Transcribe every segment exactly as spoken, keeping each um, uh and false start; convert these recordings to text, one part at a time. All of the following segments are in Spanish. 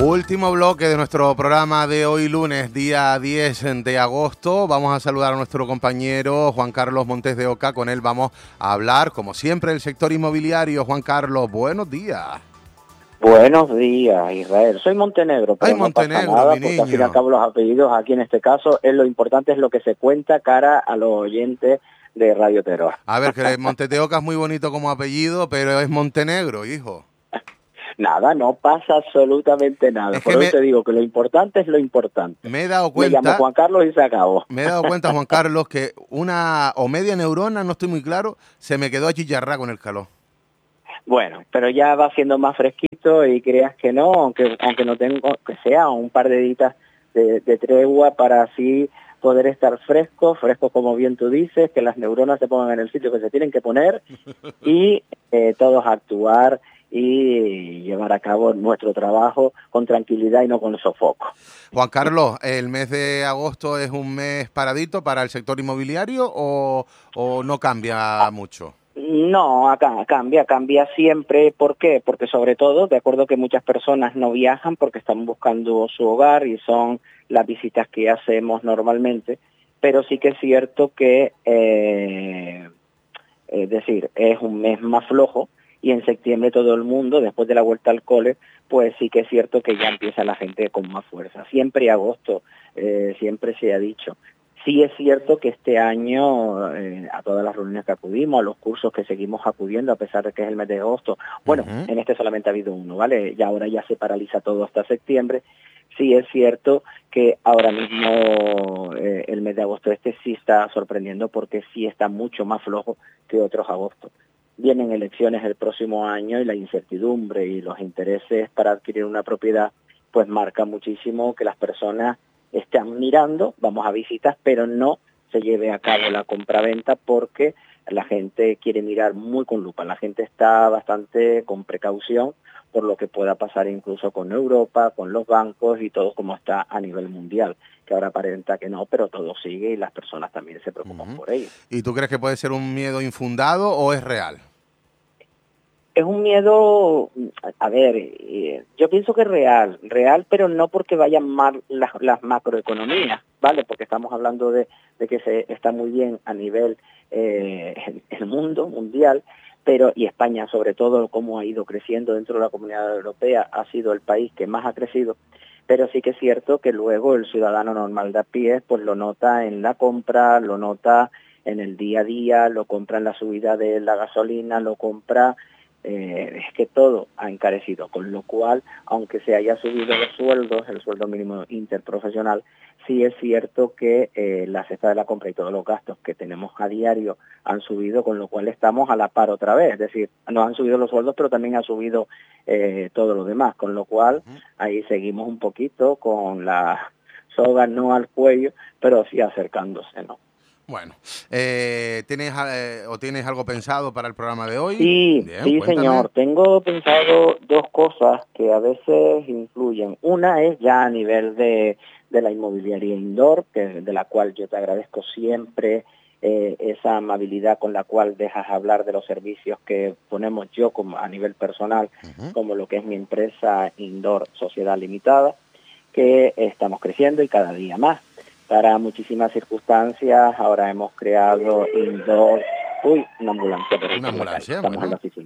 Último bloque de nuestro programa de hoy lunes, día diez de agosto. Vamos a saludar a nuestro compañero Juan Carlos Montes de Oca. Con él vamos a hablar, como siempre, del sector inmobiliario. Juan Carlos, buenos días. Buenos días, Israel. Soy Montenegro, pero Ay, no Montenegro, pasa nada, mi porque al fin y niño. al cabo los apellidos aquí en este caso, es lo importante es lo que se cuenta cara a los oyentes de Radio Teroa. A ver, que Montes de Oca es muy bonito como apellido, pero es Montenegro, hijo. Nada, no pasa absolutamente nada. Es Por que eso me, te digo que lo importante es lo importante. me he dado Me llamo cuenta, Juan Carlos y se acabó. me he dado cuenta, Juan Carlos, que una o media neurona, no estoy muy claro, se me quedó achicharrada con el calor. Bueno, pero ya va siendo más fresquito y creas que no, aunque aunque no tengo, que sea un par de días de, de tregua para así poder estar fresco, fresco como bien tú dices, que las neuronas se pongan en el sitio que se tienen que poner y eh, todos actuar y llevar a cabo nuestro trabajo con tranquilidad y no con sofoco. Juan Carlos, ¿el mes de agosto es un mes paradito para el sector inmobiliario o, o no cambia mucho? No, acá cambia, cambia siempre. ¿Por qué? Porque sobre todo, de acuerdo que muchas personas no viajan porque están buscando su hogar y son las visitas que hacemos normalmente, pero sí que es cierto que, eh, es decir, es un mes más flojo y en septiembre todo el mundo, después de la vuelta al cole, pues sí que es cierto que ya empieza la gente con más fuerza. Siempre agosto, eh, siempre se ha dicho. Sí es cierto que este año, eh, a todas las reuniones que acudimos, a los cursos que seguimos acudiendo, a pesar de que es el mes de agosto, bueno, Uh-huh. en este solamente ha habido uno, ¿vale? Y ahora ya se paraliza todo hasta septiembre. Sí es cierto que ahora mismo eh, el mes de agosto este sí está sorprendiendo porque sí está mucho más flojo que otros agostos. Vienen elecciones el próximo año y la incertidumbre y los intereses para adquirir una propiedad pues marca muchísimo que las personas están mirando, vamos a visitas, pero no se lleve a cabo la compraventa porque la gente quiere mirar muy con lupa. La gente está bastante con precaución por lo que pueda pasar incluso con Europa, con los bancos y todo como está a nivel mundial, que ahora aparenta que no, pero todo sigue y las personas también se preocupan Uh-huh. por ello. ¿Y tú crees que puede ser un miedo infundado o es real? Es un miedo, a ver, eh, yo pienso que es real, real, pero no porque vayan mal las, las macroeconomías, ¿vale? Porque estamos hablando de, de que se está muy bien a nivel eh, el, el mundo mundial, pero y España sobre todo, cómo ha ido creciendo dentro de la Comunidad Europea, ha sido el país que más ha crecido, pero sí que es cierto que luego el ciudadano normal de a pie, pues lo nota en la compra, lo nota en el día a día, lo compra en la subida de la gasolina, lo compra... Eh, es que todo ha encarecido, con lo cual, aunque se haya subido los sueldos, el sueldo mínimo interprofesional, sí es cierto que eh, la cesta de la compra y todos los gastos que tenemos a diario han subido, con lo cual estamos a la par otra vez, es decir, nos han subido los sueldos, pero también ha subido eh, todo lo demás, con lo cual ahí seguimos un poquito con la soga no al cuello, pero sí acercándose, ¿no? Bueno, eh, ¿tienes eh, o tienes algo pensado para el programa de hoy? Sí, Bien, sí, cuéntame. señor. Tengo pensado dos cosas que a veces influyen. Una es ya a nivel de, de la inmobiliaria indoor, que, de la cual yo te agradezco siempre eh, esa amabilidad con la cual dejas hablar de los servicios que ponemos yo como a nivel personal, uh-huh. como lo que es mi empresa Indoor Sociedad Limitada, que estamos creciendo y cada día más. Para muchísimas circunstancias, ahora hemos creado Indoor, uy, una ambulancia, pero una ambulancia, estamos bueno. en la oficina,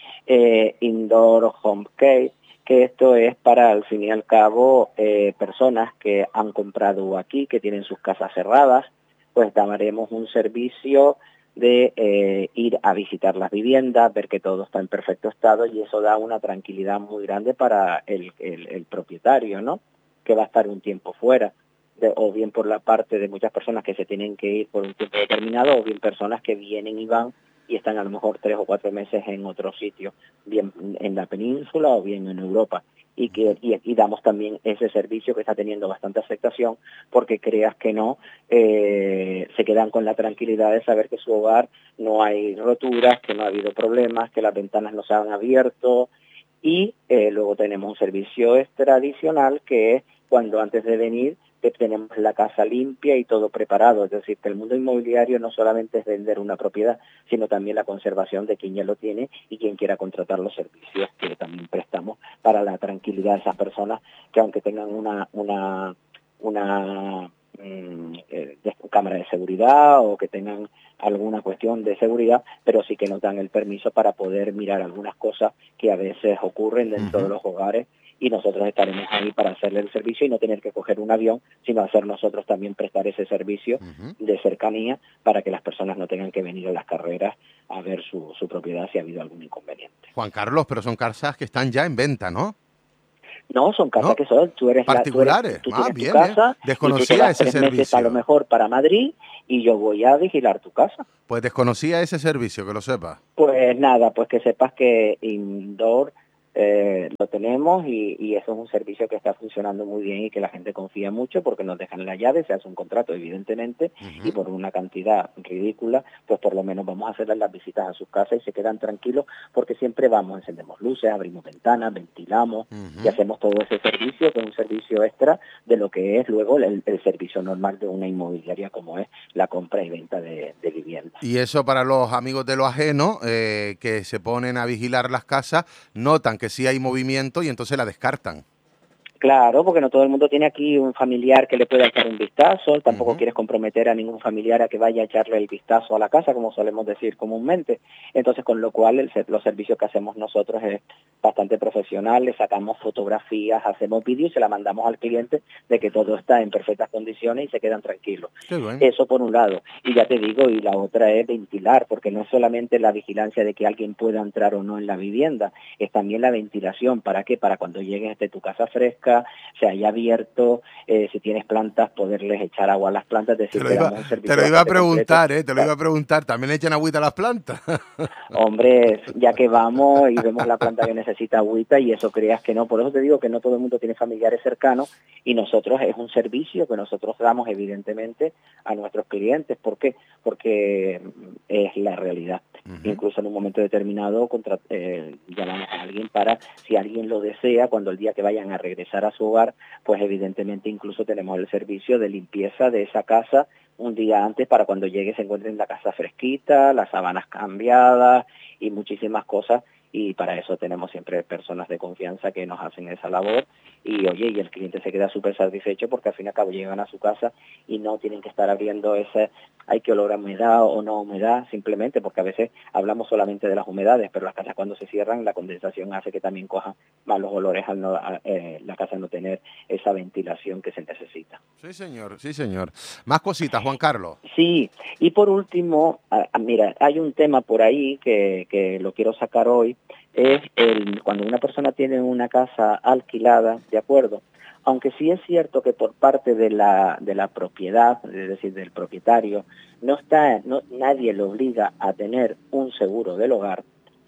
eh, Indoor Home Care, que esto es para, al fin y al cabo, eh, personas que han comprado aquí, que tienen sus casas cerradas, pues daremos un servicio de eh, ir a visitar las viviendas, ver que todo está en perfecto estado y eso da una tranquilidad muy grande para el, el, el propietario, ¿no? Que va a estar un tiempo fuera. De, o bien por la parte de muchas personas que se tienen que ir por un tiempo determinado, o bien personas que vienen y van y están a lo mejor tres o cuatro meses en otro sitio, bien en la península o bien en Europa. Y que y, y damos también ese servicio que está teniendo bastante aceptación, porque creas que no, eh, se quedan con la tranquilidad de saber que su hogar no hay roturas, que no ha habido problemas, que las ventanas no se han abierto. Y eh, luego tenemos un servicio extra adicional que es cuando antes de venir que tenemos la casa limpia y todo preparado. Es decir, que el mundo inmobiliario no solamente es vender una propiedad, sino también la conservación de quien ya lo tiene y quien quiera contratar los servicios que también prestamos para la tranquilidad de esas personas que aunque tengan una una una mmm, eh, de, cámara de seguridad o que tengan alguna cuestión de seguridad, pero sí que nos dan el permiso para poder mirar algunas cosas que a veces ocurren dentro uh-huh. de los hogares, y nosotros estaremos ahí para hacerle el servicio y no tener que coger un avión, sino hacer nosotros también prestar ese servicio uh-huh. de cercanía para que las personas no tengan que venir a las carreras a ver su, su propiedad si ha habido algún inconveniente. Juan Carlos, pero son casas que están ya en venta, ¿no? No, son casas ¿No? que son, tú eres particulares. La, tú eres, tú ah, tienes bien, tu casa bien. Desconocía y tú te vas ese tres servicio. meses a lo mejor para Madrid y yo voy a vigilar tu casa. Pues desconocía ese servicio, que lo sepas. Pues nada, pues que sepas que Indoor eh, lo tenemos y, y eso es un servicio que está funcionando muy bien y que la gente confía mucho porque nos dejan la llave, se hace un contrato evidentemente uh-huh. y por una cantidad ridícula, pues por lo menos vamos a hacerles las visitas a sus casas y se quedan tranquilos porque siempre vamos, encendemos luces, abrimos ventanas, ventilamos uh-huh. y hacemos todo ese servicio que es un servicio extra de lo que es luego el, el servicio normal de una inmobiliaria como es la compra y venta de, de vivienda. Y eso para los amigos de lo ajeno eh, que se ponen a vigilar las casas, notan que sí hay movimiento y entonces la descartan. Claro, porque no todo el mundo tiene aquí un familiar que le pueda echar un vistazo, tampoco uh-huh. quieres comprometer a ningún familiar a que vaya a echarle el vistazo a la casa, como solemos decir comúnmente. Entonces, con lo cual, el, los servicios que hacemos nosotros es bastante profesional, le sacamos fotografías, hacemos vídeos y se la mandamos al cliente de que todo está en perfectas condiciones y se quedan tranquilos. Bueno. Eso por un lado. Y ya te digo, y la otra es ventilar, porque no es solamente la vigilancia de que alguien pueda entrar o no en la vivienda, es también la ventilación. ¿Para qué? Para cuando llegues de tu casa fresca, se haya abierto, eh, si tienes plantas, poderles echar agua a las plantas. Decir, te, lo iba, un te lo iba a preguntar, eh, te lo iba a preguntar, ¿también le echan agüita a las plantas? Hombre, ya que vamos y vemos la planta que necesita agüita y eso creas que no, por eso te digo que no todo el mundo tiene familiares cercanos y nosotros es un servicio que nosotros damos evidentemente a nuestros clientes. ¿Por qué? Porque es la realidad. Uh-huh. Incluso en un momento determinado contra, eh, llamamos a alguien para, si alguien lo desea, cuando el día que vayan a regresar a su hogar, pues evidentemente incluso tenemos el servicio de limpieza de esa casa un día antes para cuando llegue se encuentren la casa fresquita, las sábanas cambiadas y muchísimas cosas. Y para eso tenemos siempre personas de confianza que nos hacen esa labor y oye, y el cliente se queda súper satisfecho porque al fin y al cabo llegan a su casa y no tienen que estar abriendo ese, hay que olor a humedad o no humedad, simplemente porque a veces hablamos solamente de las humedades, pero las casas cuando se cierran la condensación hace que también cojan malos olores al no, a, eh, la casa no tener esa ventilación que se necesita. Sí señor, sí señor. Más cositas, Juan Carlos. Sí, y por último, a, a, mira, hay un tema por ahí que, que lo quiero sacar hoy, es el cuando una persona tiene una casa alquilada, ¿de acuerdo? Aunque sí es cierto que por parte de la de la propiedad, es decir, del propietario, no está, no, nadie le obliga a tener un seguro del hogar,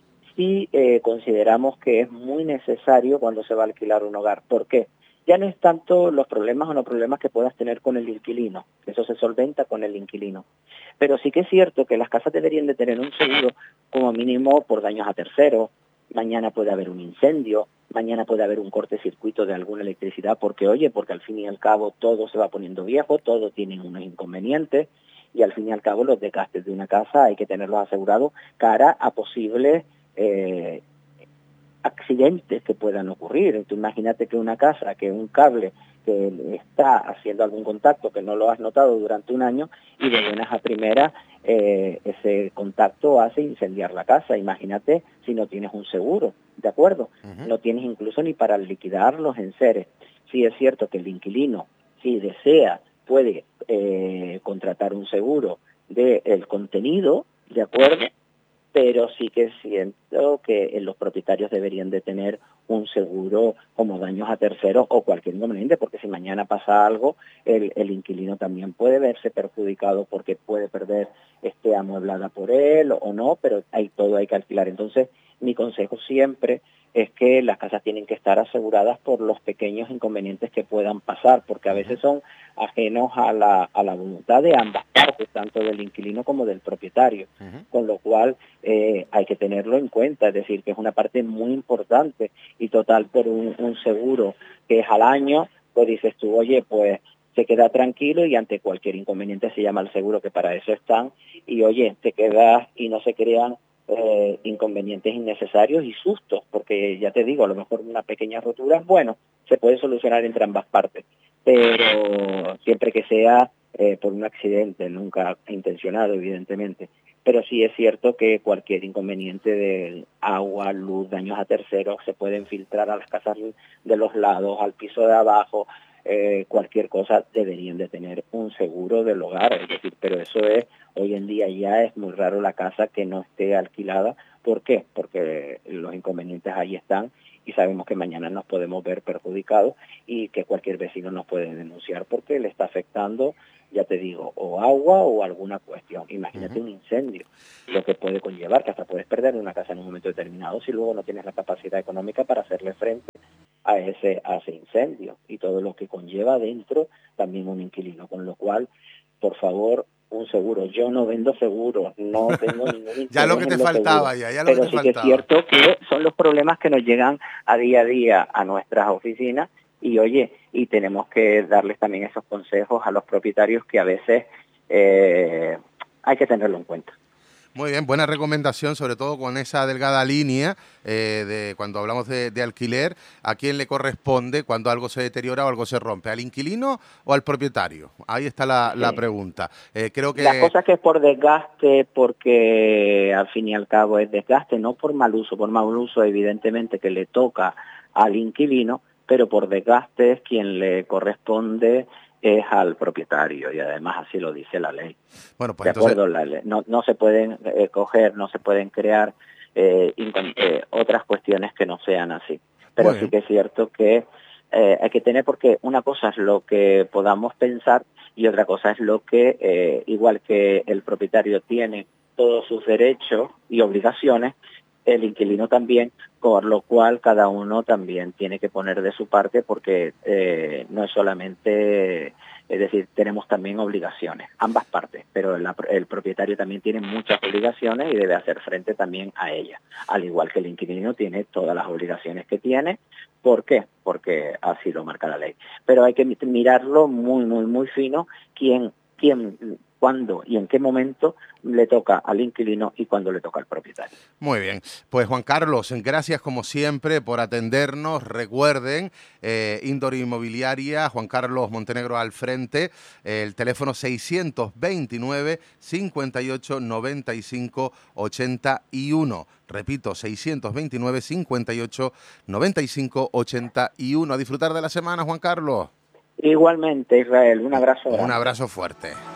sí eh, consideramos que es muy necesario cuando se va a alquilar un hogar. ¿Por qué? Ya no es tanto los problemas o no problemas que puedas tener con el inquilino, eso se solventa con el inquilino. Pero sí que es cierto que las casas deberían de tener un seguro como mínimo por daños a terceros. Mañana puede haber un incendio, mañana puede haber un cortocircuito de alguna electricidad, porque oye, porque al fin y al cabo todo se va poniendo viejo, todo tiene unos inconvenientes, y al fin y al cabo los desgastes de una casa hay que tenerlos asegurados cara a posibles eh, accidentes que puedan ocurrir. Tú imagínate que una casa, que un cable que está haciendo algún contacto que no lo has notado durante un año y de buenas a primeras eh, ese contacto hace incendiar la casa. Imagínate si no tienes un seguro, ¿de acuerdo? Uh-huh. No tienes incluso ni para liquidar los enseres. Sí es cierto que el inquilino, si desea, puede eh, contratar un seguro del contenido, ¿de acuerdo? Pero sí que siento que los propietarios deberían de tener un seguro como daños a terceros o cualquier inconveniente, porque si mañana pasa algo, el, el inquilino también puede verse perjudicado porque puede perder este amueblada por él o no, pero hay todo hay que alquilar. Entonces, mi consejo siempre es que las casas tienen que estar aseguradas por los pequeños inconvenientes que puedan pasar, porque a veces son ajenos a la, a la voluntad de ambas partes, tanto del inquilino como del propietario, uh-huh. con lo cual eh, hay que tenerlo en cuenta, es decir, que es una parte muy importante y total por un, un seguro que es al año, pues dices tú, oye, pues se queda tranquilo y ante cualquier inconveniente se llama al seguro, que para eso están, y oye, te quedas y no se crean eh, inconvenientes innecesarios y sustos, porque ya te digo, a lo mejor una pequeña rotura, bueno, se puede solucionar entre ambas partes, pero siempre que sea eh, por un accidente, nunca intencionado, evidentemente. Pero sí es cierto que cualquier inconveniente de agua, luz, daños a terceros, se pueden filtrar a las casas de los lados, al piso de abajo, eh, cualquier cosa deberían de tener un seguro del hogar, es decir, pero eso es, hoy en día ya es muy raro la casa que no esté alquilada. ¿Por qué? Porque los inconvenientes ahí están y sabemos que mañana nos podemos ver perjudicados y que cualquier vecino nos puede denunciar porque le está afectando, ya te digo, o agua o alguna cuestión. Imagínate uh-huh. un incendio, lo que puede conllevar, que hasta puedes perder una casa en un momento determinado si luego no tienes la capacidad económica para hacerle frente a ese, a ese incendio y todo lo que conlleva dentro también un inquilino, con lo cual, por favor, un seguro. Yo no vendo seguros, no tengo ningún interés ya lo que te faltaba, seguros, ya, ya lo pero que te sí faltaba. que es cierto que son los problemas que nos llegan a día a día a nuestras oficinas y oye, y tenemos que darles también esos consejos a los propietarios que a veces eh, hay que tenerlo en cuenta. Muy bien, buena recomendación, sobre todo con esa delgada línea eh, de cuando hablamos de, de alquiler, ¿a quién le corresponde cuando algo se deteriora o algo se rompe? ¿Al inquilino o al propietario? Ahí está la, sí. la pregunta. Eh, creo que... La cosa es que es por desgaste, porque al fin y al cabo es desgaste, no por mal uso, por mal uso evidentemente que le toca al inquilino, pero por desgaste es quien le corresponde es al propietario y además así lo dice la ley. Bueno, pues de entonces... acuerdo, la ley. No, no se pueden eh, coger, no se pueden crear eh, eh, otras cuestiones que no sean así. Pero sí que es cierto que eh, hay que tener, porque una cosa es lo que podamos pensar y otra cosa es lo que, eh, igual que el propietario tiene todos sus derechos y obligaciones, el inquilino también, por lo cual cada uno también tiene que poner de su parte porque eh, no es solamente, es decir, tenemos también obligaciones, ambas partes, pero el, el propietario también tiene muchas obligaciones y debe hacer frente también a ellas, al igual que el inquilino tiene todas las obligaciones que tiene. ¿Por qué? Porque así lo marca la ley. Pero hay que mirarlo muy, muy, muy fino, quién, quién, cuándo y en qué momento le toca al inquilino y cuándo le toca al propietario. Muy bien. Pues Juan Carlos, gracias como siempre por atendernos. Recuerden, eh, Indoor Inmobiliaria, Juan Carlos Montenegro al frente, eh, el teléfono seiscientos veintinueve, cincuenta y ocho, noventa y cinco, ochenta y uno. Repito, seiscientos veintinueve, cincuenta y ocho, noventa y cinco, ochenta y uno. A disfrutar de la semana, Juan Carlos. Igualmente, Israel, un abrazo grande. Un abrazo fuerte.